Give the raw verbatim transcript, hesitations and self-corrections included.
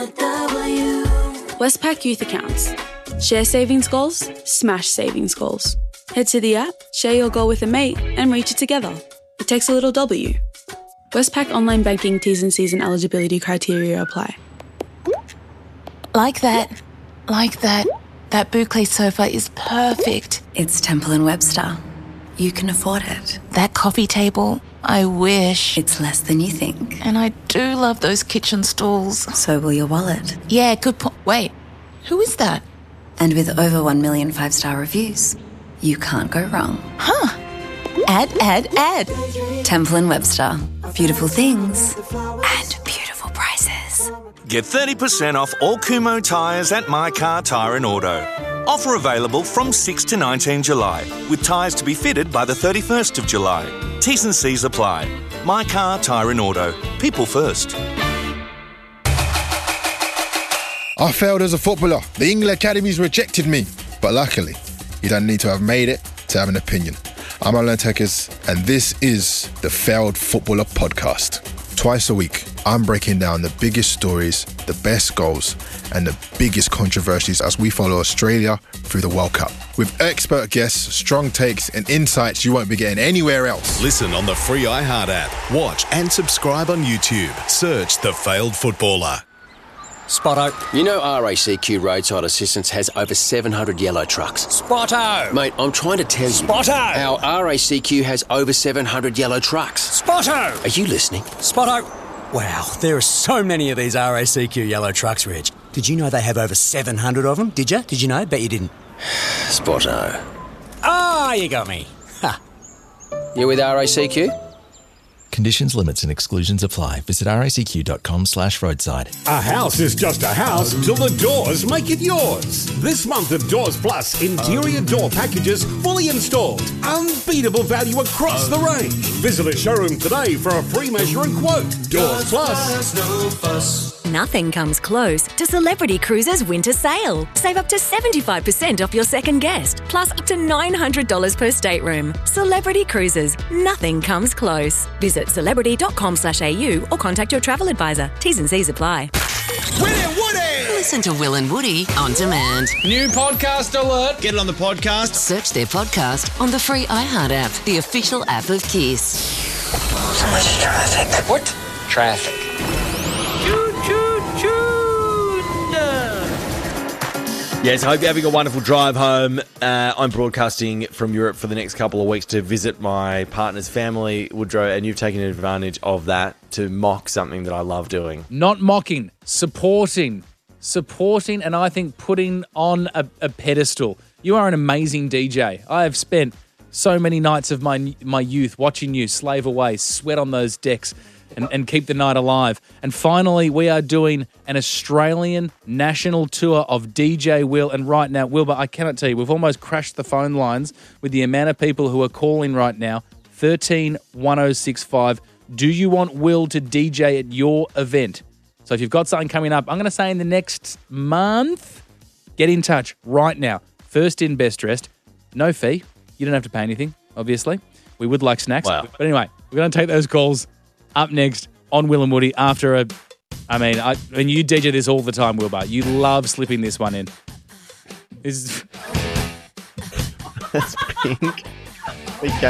Westpac Youth Accounts. Share savings goals, smash savings goals. Head to the app, share your goal with a mate, and reach it together. It takes a little W. Westpac Online Banking T's and C's and eligibility criteria apply. Like that. Like that. That boucle sofa is perfect. It's Temple and Webster. You can afford it. That coffee table, I wish. It's less than you think. And I do love those kitchen stools. So will your wallet. Yeah, good point. Wait, who is that? And with over one million five-star reviews, you can't go wrong. Huh. Add, add, add. Temple and Webster. Beautiful things and beautiful prices. Get thirty percent off all Kumho tyres at My Car Tyre and Auto. Offer available from sixth to nineteenth July, with tyres to be fitted by the thirty-first of July. T's and C's apply. My Car Tyre and Auto. People first. I failed as a footballer. The England Academies rejected me. But luckily, you don't need to have made it to have an opinion. I'm Alan Tekers, and this is the Failed Footballer Podcast. Twice a week, I'm breaking down the biggest stories, the best goals, and the biggest controversies as we follow Australia through the World Cup. With expert guests, strong takes, and insights you won't be getting anywhere else. Listen on the free iHeart app. Watch and subscribe on YouTube. Search The Failed Footballer. Spotto. You know R A C Q Roadside Assistance has over seven hundred yellow trucks. Spotto. Mate, I'm trying to tell you. Spotto. Our R A C Q has over seven hundred yellow trucks. Spotto. Are you listening? Spotto. Wow, there are so many of these R A C Q yellow trucks, Reg. Did you know they have over seven hundred of them? Did you? Did you know? Bet you didn't. Spotto. Ah, oh, you got me. Ha. You with R A C Q? Conditions, limits and exclusions apply. Visit racq.com slash roadside. A house is just a house till the doors make it yours. This month of Doors Plus, interior door packages fully installed. Unbeatable value across the range. Visit a showroom today for a free measure and quote. Doors Plus. No fuss. Nothing comes close to Celebrity Cruises' winter sale. Save up to seventy-five percent off your second guest, plus up to nine hundred dollars per stateroom. Celebrity Cruises. Nothing comes close. Visit celebrity.com slash AU or contact your travel advisor. T's and C's apply. Willie and Woody! Listen to Will and Woody on demand. New podcast alert. Get it on the podcast. Search their podcast on the free iHeart app, the official app of Kiss. So much traffic. What? Traffic. Yes, I hope you're having a wonderful drive home. Uh, I'm broadcasting from Europe for the next couple of weeks to visit my partner's family, Woodrow, and you've taken advantage of that to mock something that I love doing. Not mocking, supporting. Supporting and I think putting on a, a pedestal. You are an amazing D J. I have spent so many nights of my my youth watching you slave away, sweat on those decks, and, and keep the night alive. And finally, we are doing an Australian national tour of D J Will. And right now, Wilbur, I cannot tell you, we've almost crashed the phone lines with the amount of people who are calling right now. thirteen one oh six five. Do you want Will to D J at your event? So if you've got something coming up, I'm going to say in the next month, get in touch right now. First in, best dressed. No fee. You don't have to pay anything, obviously. We would like snacks. Wow. But anyway, we're going to take those calls up next on Will and Woody after a... I mean, I, and you D J this all the time, Wilbur. You love slipping this one in. This is... That's pink. Okay.